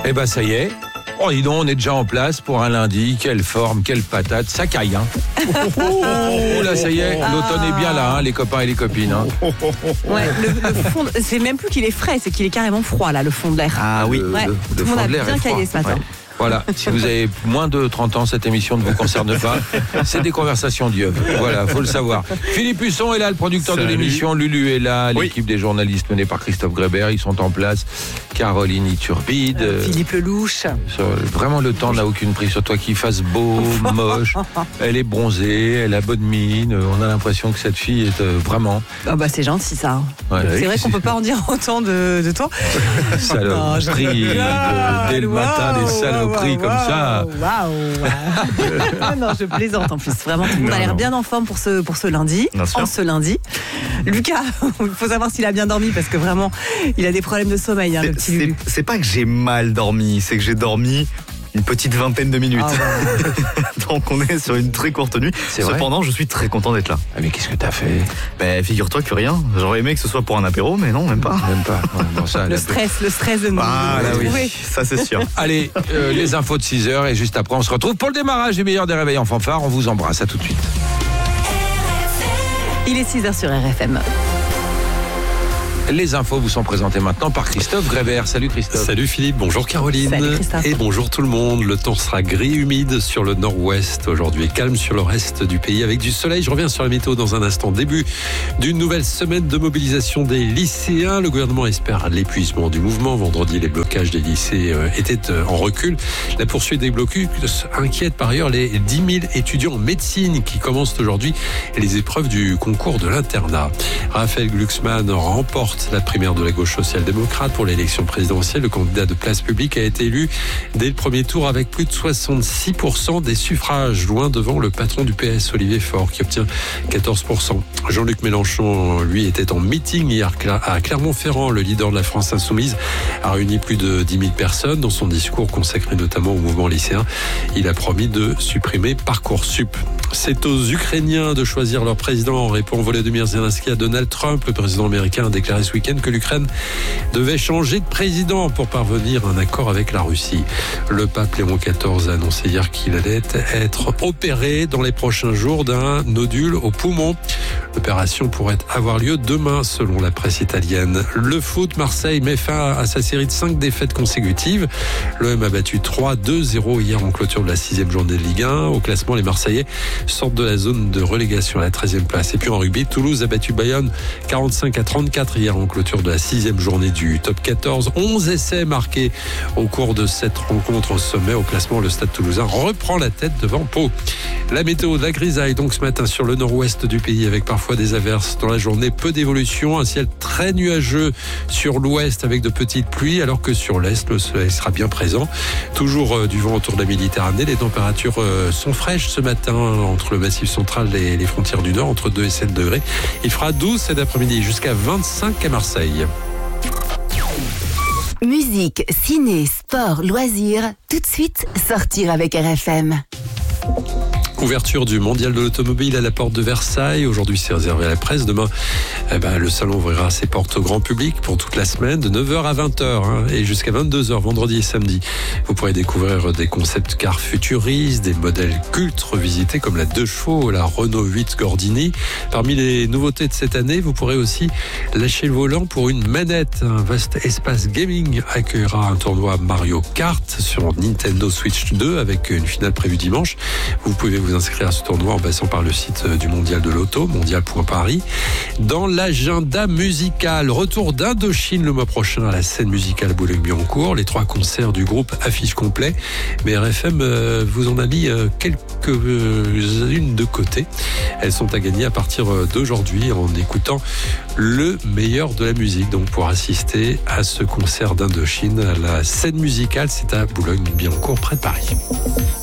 Eh ben ça y est. Oh, dis donc, on est déjà en place pour un lundi. Quelle forme, quelle patate, ça caille, hein. Oh, là, ça y est, l'automne est bien là, hein, les copains et les copines. Hein. Ouais, le fond, c'est même plus qu'il est frais, c'est qu'il est carrément froid là, le fond de l'air. Ah oui, Ouais, le tout le monde fond a de l'air bien est froid. caillé ce matin. Ouais. Voilà, si vous avez moins de 30 ans, cette émission ne vous concerne pas. C'est des conversations d'yeux. Voilà, faut le savoir. Philippe Husson est là, le producteur de l'émission. Lulu est là, l'équipe des journalistes menée par Christophe Grébert, ils sont en place. Caroline Iturbide. Philippe Lelouch. Vraiment, le temps n'a aucune prise sur toi, qu'il fasse beau, moche. Elle est bronzée, elle a bonne mine. On a l'impression que cette fille est vraiment... Ah bah c'est gentil ça. Ouais, c'est vrai qu'on peut pas en dire autant de toi. Saloperie, dès le matin, des saloperies comme ça. Waouh. Non, je plaisante en plus. Vraiment, tout le monde a l'air bien en forme pour ce lundi. En ce lundi. Lucas, il faut savoir s'il a bien dormi parce que vraiment, il a des problèmes de sommeil. Hein, le petit Lulu. C'est pas que j'ai mal dormi, c'est que j'ai dormi une petite vingtaine de minutes. Donc on est sur une très courte nuit. Cependant, je suis très content d'être là. Ah mais qu'est-ce que t'as fait ? Figure-toi que rien. J'aurais aimé que ce soit pour un apéro, mais non, même pas. Même pas. Bon, ça, le stress de nous. Ah là oui, ça c'est sûr. Allez, les infos de 6h et juste après on se retrouve pour le démarrage du meilleur des réveils en fanfare. On vous embrasse, à tout de suite. Il est 6h sur RFM. Les infos vous sont présentées maintenant par Christophe Grébert. Salut Christophe. Salut Philippe, bonjour Caroline. Salut Christophe. Et bonjour tout le monde. Le temps sera gris, humide sur le nord-ouest aujourd'hui, calme sur le reste du pays avec du soleil. Je reviens sur la météo dans un instant. Début d'une nouvelle semaine de mobilisation des lycéens. Le gouvernement espère l'épuisement du mouvement. Vendredi, les blocages des lycées étaient en recul. La poursuite des blocus inquiète par ailleurs les 10 000 étudiants en médecine qui commencent aujourd'hui les épreuves du concours de l'internat. Raphaël Glucksmann remporte la primaire de la gauche social-démocrate pour l'élection présidentielle. Le candidat de Place Publique a été élu dès le premier tour avec plus de 66% des suffrages, loin devant le patron du PS, Olivier Faure, qui obtient 14%. Jean-Luc Mélenchon, lui, était en meeting hier à Clermont-Ferrand. Le leader de la France insoumise a réuni plus de 10 000 personnes. Dans son discours consacré notamment au mouvement lycéen, il a promis de supprimer Parcoursup. C'est aux Ukrainiens de choisir leur président, répond Volodymyr Zelensky à Donald Trump. Le président américain a déclaré ce week-end que l'Ukraine devait changer de président pour parvenir à un accord avec la Russie. Le pape Léon XIV a annoncé hier qu'il allait être opéré dans les prochains jours d'un nodule au poumon. L'opération pourrait avoir lieu demain, selon la presse italienne. Le foot, Marseille met fin à sa série de 5 défaites consécutives. L'OM a battu 3-2-0 hier en clôture de la 6e journée de Ligue 1. Au classement, les Marseillais sortent de la zone de relégation à la 13e place. Et puis en rugby, Toulouse a battu Bayonne 45-34 hier en clôture de la 6e journée du top 14. 11 essais marqués au cours de cette rencontre au sommet. Au classement, le Stade Toulousain reprend la tête devant Pau. La météo de la grisaille donc ce matin sur le nord-ouest du pays avec parfois des averses dans la journée. Peu d'évolution, un ciel très nuageux sur l'ouest avec de petites pluies alors que sur l'est, le soleil sera bien présent. Toujours du vent autour de la Méditerranée. Les températures sont fraîches ce matin entre le massif central et les frontières du nord, entre 2 et 7 degrés. Il fera 12 cet après-midi jusqu'à 25 à Marseille. Musique, ciné, sport, loisirs, tout de suite, sortir avec RFM. Ouverture du mondial de l'automobile à la porte de Versailles. Aujourd'hui, c'est réservé à la presse. Demain, le salon ouvrira ses portes au grand public pour toute la semaine, de 9h à 20h et jusqu'à 22h, vendredi et samedi. Vous pourrez découvrir des concept cars futuristes, des modèles cultes revisités comme la 2 chevaux, la Renault 8 Gordini. Parmi les nouveautés de cette année, vous pourrez aussi lâcher le volant pour une manette. Un vaste espace gaming accueillera un tournoi Mario Kart sur Nintendo Switch 2 avec une finale prévue dimanche. Vous pouvez vous inscrire à ce tournoi en passant par le site du Mondial de l'Auto, mondial.paris. Dans l'agenda musical, retour d'Indochine le mois prochain à la scène musicale Boulogne-Billancourt. Les 3 concerts du groupe affichent complet. Mais RFM vous en a mis quelques-unes de côté. Elles sont à gagner à partir d'aujourd'hui en écoutant le meilleur de la musique. Donc pour assister à ce concert d'Indochine à la scène musicale, c'est à Boulogne-Billancourt près de Paris.